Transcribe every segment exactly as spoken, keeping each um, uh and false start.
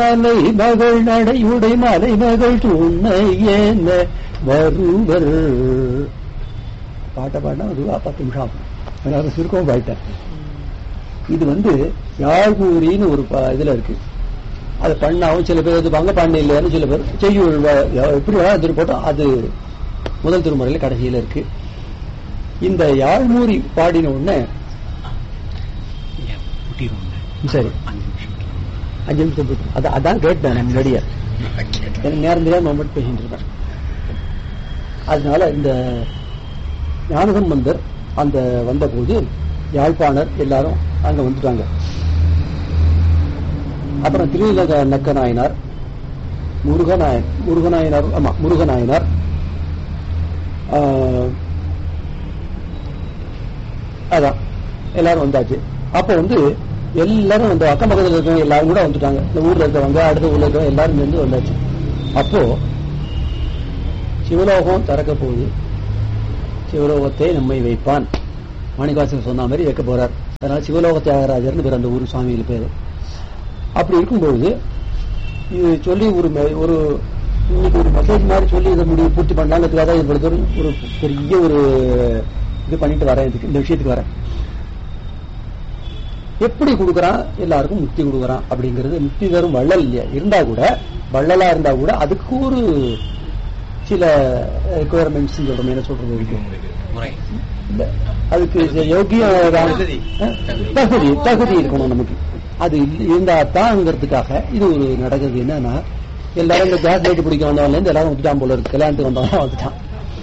மலை மகள் நடையுடை மலை மகள் துணையேன வருவர். பாட்ட பாட்டா அது பத்து நிமிஷம் ஆகும். அதனால சுருக்கமும் பாட்டேன். இது வந்து யாழ்கூரின்னு ஒரு இதுல இருக்கு. அது பண்ணாவும் சில பேர் இது வாங்க பண்ண இல்லையான்னு சில பேர் செய்யுள் எப்படி வேணா போட்டோம். அது முதல் திருமுறையில கடைசியில இருக்கு. இந்த யாழ்மூரி பாடின உடனே சரி அஞ்சு நிமிஷம் போட்டு அதான் கேட்டேன் நான் முன்னாடியே. எனக்கு நேரம் தெரியாம மட்டும் பேசிட்டு இருக்கேன். அதனால இந்த ஞானசம்பந்தர் அந்த வந்த போது யாழ்ப்பாணர் எல்லாரும் அங்க வந்துட்டாங்க. அப்புறம் திருநீல நக்க நாயனார், முருகநாயன் முருகநாயனார் ஆமா முருகநாயனார், அதான் எல்லாரும் வந்தாச்சு. அப்ப வந்து எல்லாரும் வந்து அக்கம் பக்கத்தில் இருக்கவங்க எல்லாரும் கூட வந்துட்டாங்க. இந்த ஊர்ல இருக்கிறவங்க அடுத்த ஊர்ல இருக்கிறவங்க எல்லாரும் சேர்ந்து வந்தாச்சு. அப்போ சிவலோகம் திறக்க போகுது. சிவலோகத்தை நம்மை வைப்பான் மாணிக்கவாசகர் சொன்ன மாதிரி வைக்க போறார். அதனால சிவலோக தியாகராஜர்னு பேர் அந்த ஊர் சுவாமிகள் பேரு. அப்படி இருக்கும்பொழுது இது சொல்லி ஒரு ஒரு இன்னைக்கு ஒரு மெசேஜ் மாதிரி சொல்லி இதை முடிவு பூர்த்தி பண்ணலாங்கிறதுக்காக இவ்வளவு தூரம் ஒரு பெரிய ஒரு இது பண்ணிட்டு வரேன். இதுக்கு இந்த விஷயத்துக்கு வரேன். எப்படி கொடுக்குறான், எல்லாருக்கும் முக்தி கொடுக்குறான் அப்படிங்கிறது. முக்தி தரும் வள்ளல் இல்லையா இருந்தா கூட, வள்ளலா இருந்தா கூட அதுக்கு ஒரு சில ரெக்குவயர்மெண்ட்ஸ் சொல்றோம். என்ன சொல்றது இருக்கு, அதுக்கு யோகிய தகுதி தகுதி இருக்கணும் நமக்கு. அது இருந்தா தான்ங்கிறதுக்காக இது ஒரு நடக்குது. என்னன்னா எல்லாரும் இந்த கேஸ் லைட் பிடிக்க வந்தவன்ல இருந்து எல்லாரும் வந்துட்டான் போல இருக்கு. கல்யாணத்துக்கு வந்தவன் வந்துட்டான்.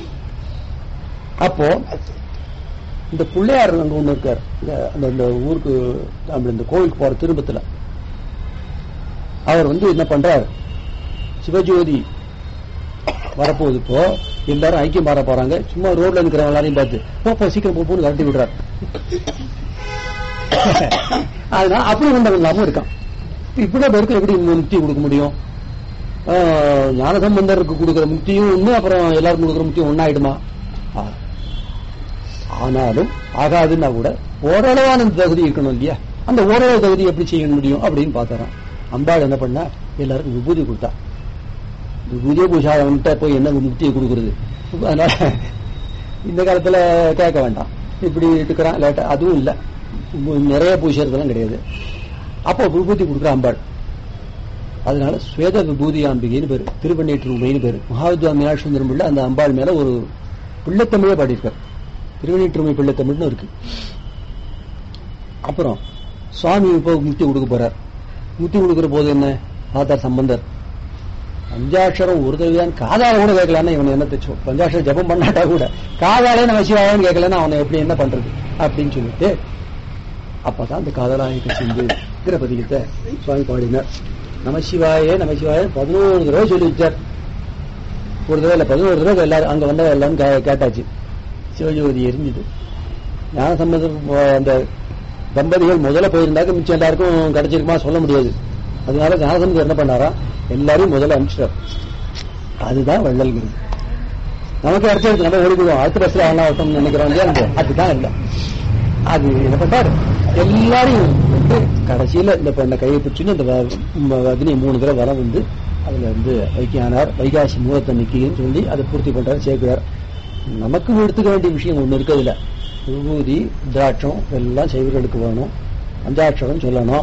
அப்போ இந்த பிள்ளையார் அங்க ஒண்ணு இருக்கார் அந்த ஊருக்கு இந்த கோவிலுக்கு போற திரும்பத்துல. அவர் வந்து என்ன பண்றார், சிவஜோதி வரப்போகுது. இப்போ எல்லாரும் ஐக்கியம் பாட போறாங்க. சும்மா ரோட்ல இருக்கிறவங்க எல்லாரையும் பார்த்து போ சீக்கிரம் போன்னு கட்டி விடுறாரு. அதனால அப்படி வந்தவங்களாமும் இருக்கான். இப்படியே பேருக்கு எப்படி முக்தி கொடுக்க முடியும்? ஞானசம்பந்தருக்கு கொடுக்குற முக்தியும் ஒண்ணு, அப்புறம் எல்லாருக்கும் கொடுக்குற முக்தியும் ஒன்னாயிடுமா? ஆனாலும் ஆகாதுன்னா கூட ஓரளவான தகுதி இருக்கணும் இல்லையா? அந்த ஓரளவு தகுதி எப்படி செய்ய முடியும் அப்படின்னு பார்த்தாராம். அம்பாள் என்ன பண்ணா, எல்லாருக்கும் விபூதி கொடுத்தா. விபூதியை பூஜாவன்கிட்ட போய் என்ன முக்தியை கொடுக்குறது? அதனால இந்த காலத்துல கேட்க வேண்டாம், இப்படி இருக்கிறான் லேட்டா. அதுவும் இல்லை, நிறைய பூஜைறதெல்லாம் கிடையாது. அப்போ விபூதி கொடுக்குற அம்பாள். அதனால ஸ்வேத விபூதி அம்பிகைன்னு பேரு, திருவண்ணேற்று உமைன்னு பேரு. மகாவித்வா மீனாட்சி சுந்தரம் பிள்ளை அந்த அம்பாள் மேல ஒரு பிள்ளைத்தமிழே பாடியிருக்கார். திருவண்ணேற்றுமை பிள்ளைத்தமிழ்னு இருக்கு. அப்புறம் சுவாமி இப்போ முக்தி கொடுக்க போறார். முக்தி கொடுக்கிற போது என்ன, ஆதார் சம்பந்தர் பஞ்சாட்சரம் ஒரு தடவைதான் காதால கூட கேட்கலான்னு இவனை என்ன தச்சோம். பஞ்சாட்சரம் ஜபம் பண்ணாட்டா கூட காதாலே நம்ம சிவாயன்னு கேட்கலன்னா அவனை எப்படி என்ன பண்றது அப்படின்னு சொல்லிட்டு அப்பதான் அந்த காதலாயத்தை செஞ்சு பதிகத்தை சுவாமி பாடினார். நமசிவாயே நமசிவாயே பதினோரு தடவை சொல்லி வச்சார். ஒரு தடவை இல்ல பதினோரு தடவை எல்லாரும் அங்க வந்த எல்லாரும் கேட்டாச்சு. சிவஜோதி எரிஞ்சுது. ஞான சம்பந்தம் அந்த தம்பதிகள் முதல்ல போயிருந்தாக்க மிச்சம் எல்லாருக்கும் கிடைச்சிருக்குமா சொல்ல முடியாது. அதனால ஞானசம்பந்தம் என்ன பண்ணாரா, எல்லாரையும் முதல்ல அனுப்பிச்சிட்டார். அதுதான் வள்ளல்கிறது. நமக்கு அடுத்த நம்ம ஓடிடுவோம், அடுத்த பஸ்ல ஆனா ஓட்டம் நினைக்கிறோம் இல்லையா, அதுதான் இல்லை. அது என்ன பண்றாரு, எல்லாரையும் வந்து கடைசியில இந்த பெண்ணை கையை பிடிச்சுன்னு இந்த அக்னி மூணு தடவை வர வந்து அதுல வந்து வைக்கியானார். வைகாசி மூலத்தன்னைக்குன்னு சொல்லி அதை பூர்த்தி பண்றாரு, சேர்க்கிறார். நமக்கு எடுத்துக்க வேண்டிய விஷயம் ஒண்ணு இருக்கிறதுல, விபூதி திராட்சம் எல்லாம் செய்வர்களுக்கு வேணும். பஞ்சாட்சரம் சொல்லணும்.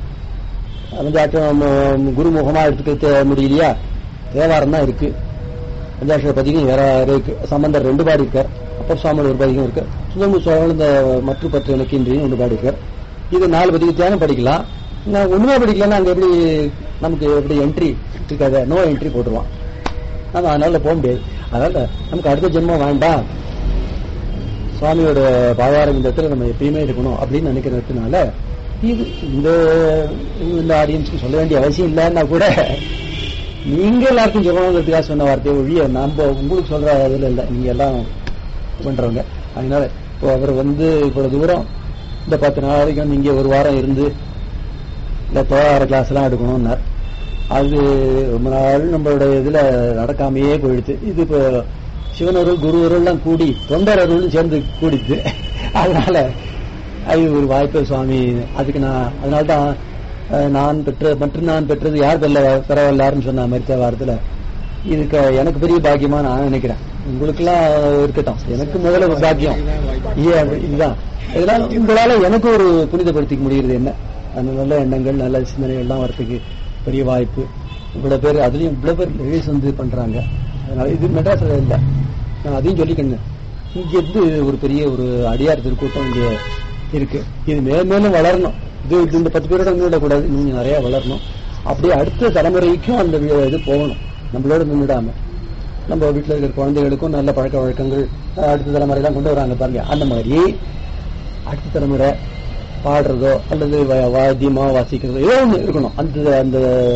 பஞ்சாட்சரம் குருமுகமா எடுத்துக்க முடியலையா, தேவாரம் தான் இருக்கு. பஞ்சாட்சர பதிகம் வேற இருக்கு. சம்பந்தர் ரெண்டு பாடி இருக்கார். அப்பர் சுவாமி ஒரு பதிகம் இருக்கு. சுந்தரமூர்த்தி சுவாமி இந்த மற்ற பற்று எனக்கு இன்றையும் ஒன்று பாடி இருக்கார். இது நாலு பதிகத்தையாலும் படிக்கலாம். ஒண்ணுமே படிக்கலன்னா அங்க எப்படி நமக்கு எப்படி என்ட்ரி இருக்காது, நோ என்ட்ரி போட்டுருவான். நம்ம அதனால போக முடியாது. அதனால நமக்கு அடுத்த ஜென்மம் வேண்டாம், சுவாமியோட பாதாரம் இந்த இடத்துல நம்ம எப்பயுமே இருக்கணும் அப்படின்னு நினைக்கிறதுனால இது இந்த இந்த ஆடியன்ஸ்க்கு சொல்ல வேண்டிய அவசியம் இல்லைன்னா கூட நீங்க எல்லாருக்கும் சொல்லணுங்கிறதுக்காக சொன்ன வார்த்தையை ஒழிய நம்ம உங்களுக்கு சொல்ற இதுல இல்லை, நீங்க எல்லாம் பண்றவங்க. அதனால இப்போ அவர் வந்து இவ்வளவு தூரம் இந்த பத்து நாளைக்கு வந்து இங்க ஒரு வாரம் இருந்து இந்த தோழார கிளாஸ் எல்லாம் எடுக்கணும்னார். அது ரொம்ப நாள் நம்மளோட இதுல நடக்காமையே போயிடுச்சு. இது இப்போ சிவனருள் குருவருள் எல்லாம் கூடி தொண்டரருள் சேர்ந்து கூடிச்சு. அதனால அது ஒரு வாய்ப்பு சுவாமி. அதுக்கு நான் அதனால்தான் நான் பெற்ற மற்றும் நான் பெற்றது யார் பெல்ல பெறவல்லாருன்னு சொன்ன மாதிரி வாரத்துல இதுக்கு எனக்கு பெரிய பாக்கியமா நான் நினைக்கிறேன். உங்களுக்கு எல்லாம் இருக்கட்டும், எனக்கு முதல்ல பாக்கியம் இதுதான். இதனால உங்களால எனக்கு ஒரு புனிதப்படுத்திக்க முடிகிறது என்ன, அந்த நல்ல எண்ணங்கள் நல்ல சிந்தனைகள் எல்லாம் வரத்துக்கு பெரிய வாய்ப்பு. இவ்வளவு பேர் அதுலயும் இவ்வளவு பேர் ரிலீஸ் வந்து பண்றாங்க. அதனால இது மெட்ராஸ்ல இல்லை, நான் அதையும் சொல்லிக்கணும். இங்க இருந்து ஒரு பெரிய ஒரு அடியார் திருக்கூட்டம் இங்க இருக்கு. இது மேலும் மேலும் வளரணும். இது இந்த பத்து பேரோட நின்றுடக்கூடாது, நீங்க நிறைய வளரணும். அப்படியே அடுத்த தலைமுறைக்கும் அந்த இது போகணும். நம்மளோட நின்றுடாம நம்ம வீட்டில் இருக்கிற குழந்தைகளுக்கும் நல்ல பழக்க வழக்கங்கள் அடுத்த தலைமுறை தான் கொண்டு வராங்க பாருங்க. அந்த மாதிரி அடுத்த தலைமுறை பாடுறதோ அல்லது வாத்தியமா வாசிக்கிறதோ ஏதோ ஒண்ணு இருக்கணும். அந்த அந்த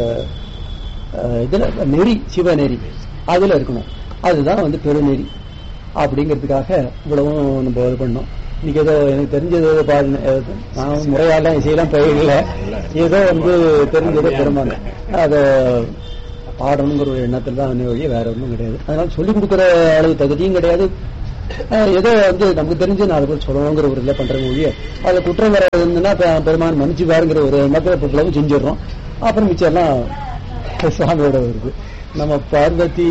இதுல நெறி, சிவ நெறி அதுல இருக்கணும். அதுதான் வந்து பெருநெறி. அப்படிங்கிறதுக்காக இவ்வளவும் நம்ம இது பண்ணோம். இன்னைக்கு ஏதோ எனக்கு தெரிஞ்சது பாடு, நான் முறையாலாம் இசையெல்லாம் பயிரல, ஏதோ வந்து தெரிஞ்சதோ பெருமாங்க அதை பாடணுங்கிற ஒரு எண்ணத்தில் தான் வந்து வழியே வேற ஒன்றும் கிடையாது. அதனால சொல்லிக் கொடுக்குற அளவு தகுதியும் கிடையாது. ஏதோ வந்து நமக்கு தெரிஞ்சு நாலு பேர் சொல்லணுங்கிற ஒரு இதில் பண்ற மொழியை அதை குற்றம் வர இருந்ததுன்னா பெருமான் மன்னிச்சு பாருங்கிற ஒரு மக்கள் பொருளும் செஞ்சிடறோம். அப்புறம் மிச்சம் எல்லாம் சுவாமியோட வருது. நம்ம பார்வதி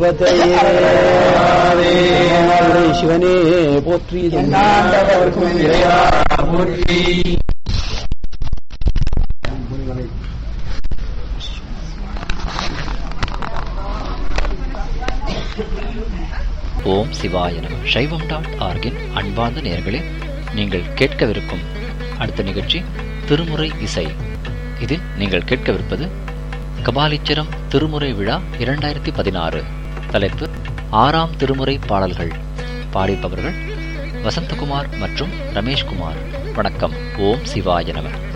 சிவனே போற்றி. ஓம் சிவாய நம. சைவம் டாட் ஆர்கின் அன்பார்ந்த நேயர்களே, நீங்கள் கேட்கவிருக்கும் அடுத்த நிகழ்ச்சி திருமுறை இசை. இதில் நீங்கள் கேட்கவிருப்பது கபாலீச்சரம் திருமுறை விழா இரண்டாயிரத்தி பதினாறு. தலைப்பு ஆறாம் திருமுறை பாடல்கள். பாடிப்பவர்கள் வசந்தகுமார் மற்றும் ரமேஷ்குமார். வணக்கம். ஓம் சிவாய நம.